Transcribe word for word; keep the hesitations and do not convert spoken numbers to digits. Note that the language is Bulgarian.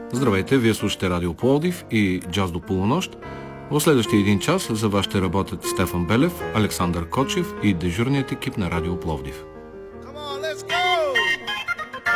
Здравейте, вие слушате Радио Пловдив и Джаз до полунощ. В следващия един час за вас ще работят Стефан Белев, Александър Кочев и дежурният екип на Радио Пловдив.